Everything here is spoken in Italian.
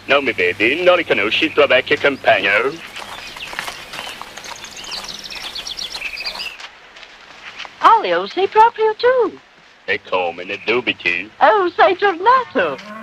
Non mi vedi? Non riconosci il tuo vecchio compagno? Olio, sei proprio tu. E come ne dubiti? Oh, sei tornato.